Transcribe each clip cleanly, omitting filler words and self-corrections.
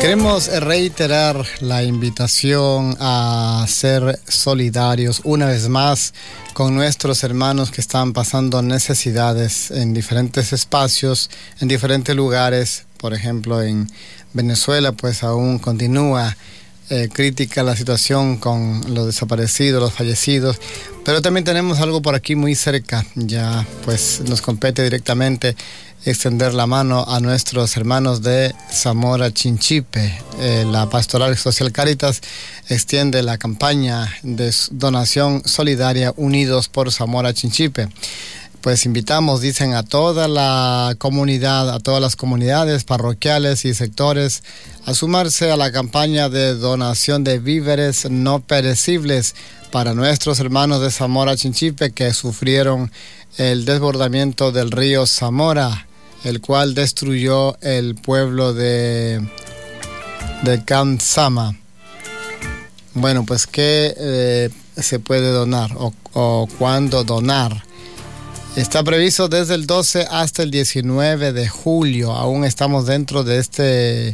Queremos reiterar la invitación a ser solidarios una vez más con nuestros hermanos que están pasando necesidades en diferentes espacios, en diferentes lugares. Por ejemplo, en Venezuela pues aún continúa crítica la situación con los desaparecidos, los fallecidos, pero también tenemos algo por aquí muy cerca. Ya pues nos compete directamente extender la mano a nuestros hermanos de Zamora Chinchipe. La Pastoral Social Cáritas extiende la campaña de donación solidaria Unidos por Zamora Chinchipe. Pues invitamos, dicen, a toda la comunidad, a todas las comunidades parroquiales y sectores a sumarse a la campaña de donación de víveres no perecibles para nuestros hermanos de Zamora Chinchipe que sufrieron el desbordamiento del río Zamora, el cual destruyó el pueblo de Kamsama. Bueno, pues ¿qué se puede donar o cuándo donar? Está previsto desde el 12 hasta el 19 de julio. Aún estamos dentro de este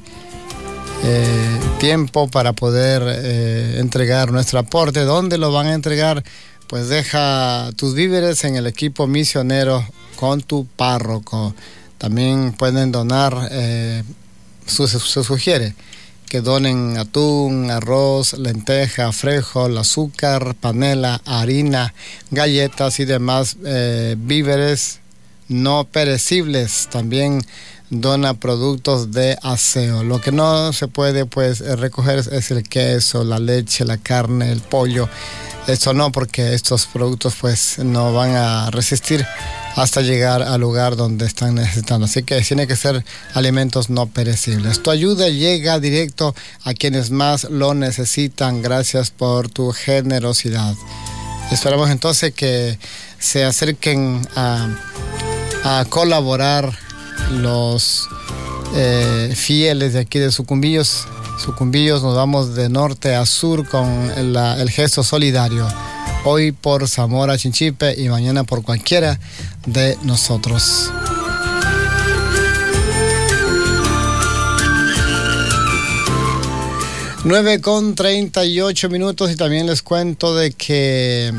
tiempo para poder entregar nuestro aporte. ¿Dónde lo van a entregar? Pues deja tus víveres en el equipo misionero con tu párroco. También pueden donar, se sugiere que donen atún, arroz, lenteja, frijol, azúcar, panela, harina, galletas y demás víveres no perecibles. También dona productos de aseo. Lo que no se puede pues recoger es el queso, la leche, la carne, el pollo. Esto no, porque estos productos pues no van a resistir hasta llegar al lugar donde están necesitando. Así que tiene que ser alimentos no perecibles. Tu ayuda llega directo a quienes más lo necesitan. Gracias por tu generosidad. Esperamos entonces que se acerquen a colaborar los fieles de aquí de Sucumbíos. Nos vamos de norte a sur con el gesto solidario. Hoy por Zamora Chinchipe y mañana por cualquiera de nosotros. 9:38 y también les cuento de que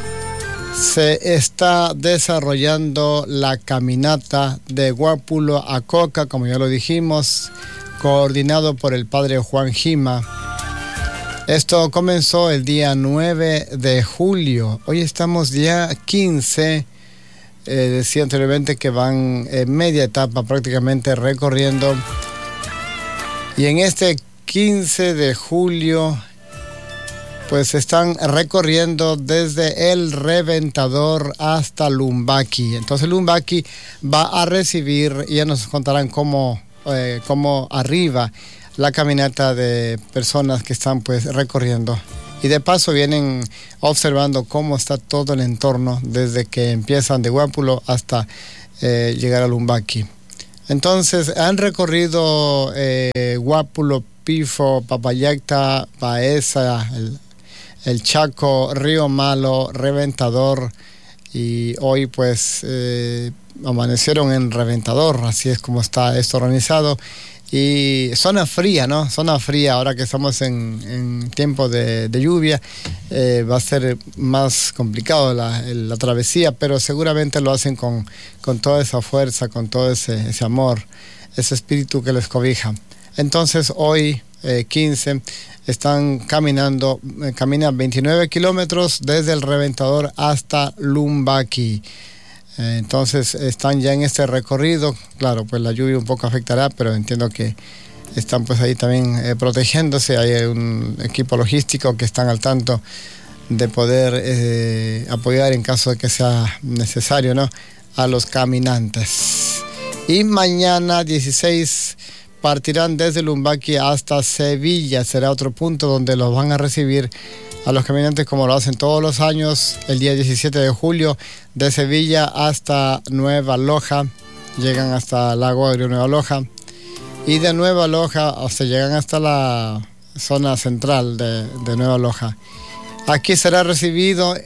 se está desarrollando la caminata de Guápulo a Coca, como ya lo dijimos, coordinado por el padre Juan Gima. Esto comenzó el día 9 de julio. Hoy estamos ya 15. Decía anteriormente que van en media etapa prácticamente recorriendo. Y en este 15 de julio pues están recorriendo desde el Reventador hasta Lumbaki. Entonces Lumbaki va a recibir, y ya nos contarán cómo arriba la caminata de personas que están pues recorriendo. Y de paso vienen observando cómo está todo el entorno desde que empiezan de Guápulo hasta llegar a Lumbaki. Entonces han recorrido Guápulo, Pifo, Papayacta, Baeza, el Chaco, Río Malo, Reventador, y hoy pues amanecieron en Reventador. Así es como está esto organizado. Y zona fría, ¿no? Zona fría, ahora que estamos en tiempo de lluvia, va a ser más complicado la travesía, pero seguramente lo hacen con toda esa fuerza, con todo ese amor, ese espíritu que les cobija. Entonces hoy, 15, están caminan 29 kilómetros desde el Reventador hasta Lumbaki. Entonces están ya en este recorrido. Claro, pues la lluvia un poco afectará, pero entiendo que están pues ahí también protegiéndose. Hay un equipo logístico que están al tanto de poder apoyar en caso de que sea necesario, ¿no?, a los caminantes. Y mañana 16 partirán desde Lumbaki hasta Sevilla. Será otro punto donde los van a recibir a los caminantes como lo hacen todos los años. El día 17 de julio de Sevilla hasta Nueva Loja, llegan hasta Lago Agrio, Nueva Loja, y de Nueva Loja llegan hasta la zona central de Nueva Loja. Aquí serán recibidos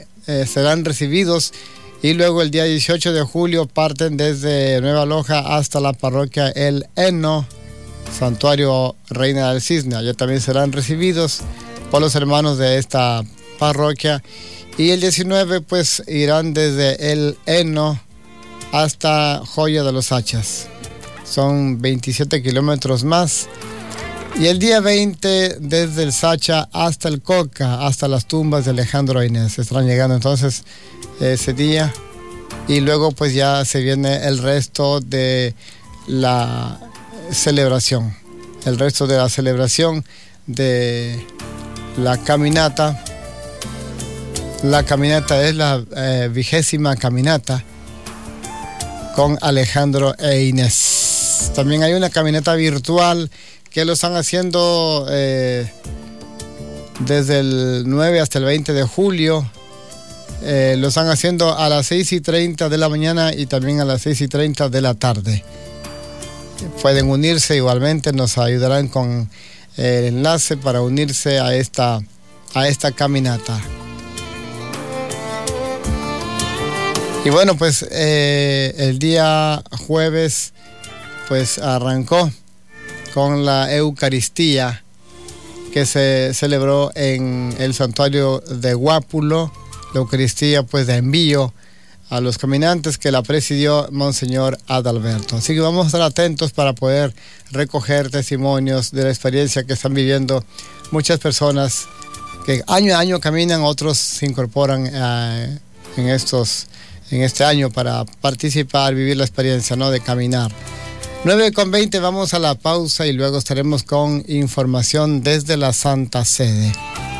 y luego el día 18 de julio parten desde Nueva Loja hasta la parroquia El Eno, Santuario Reina del Cisne. Allá también serán recibidos por los hermanos de esta parroquia. Y el 19 pues irán desde el Heno hasta Joya de los Hachas. Son 27 kilómetros más. Y el día 20 desde el Sacha hasta el Coca, hasta las tumbas de Alejandro e Inés. Estarán llegando entonces ese día. Y luego pues ya se viene el resto de la celebración. El resto de la celebración de la caminata. La caminata es la 20ª caminata con Alejandro e Inés. También hay una caminata virtual que lo están haciendo desde el 9 hasta el 20 de julio. Lo están haciendo a las 6:30 de la mañana y también a las 6:30 de la tarde. Pueden unirse igualmente, nos ayudarán con el enlace para unirse a esta caminata. Y bueno, pues el día jueves pues arrancó con la Eucaristía que se celebró en el santuario de Guápulo, la Eucaristía pues de envío a los caminantes que la presidió Monseñor Adalberto. Así que vamos a estar atentos para poder recoger testimonios de la experiencia que están viviendo muchas personas que año a año caminan, otros se incorporan en este año para participar, vivir la experiencia, ¿no?, de caminar. 9:20, vamos a la pausa y luego estaremos con información desde la Santa Sede.